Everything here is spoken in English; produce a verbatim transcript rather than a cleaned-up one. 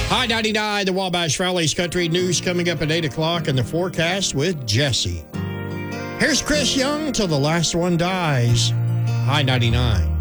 Hi, ninety-nine, the Wabash Valley's Country News coming up at eight o'clock in the forecast with Jesse. Here's Chris Young till the last one dies. Hi, ninety-nine.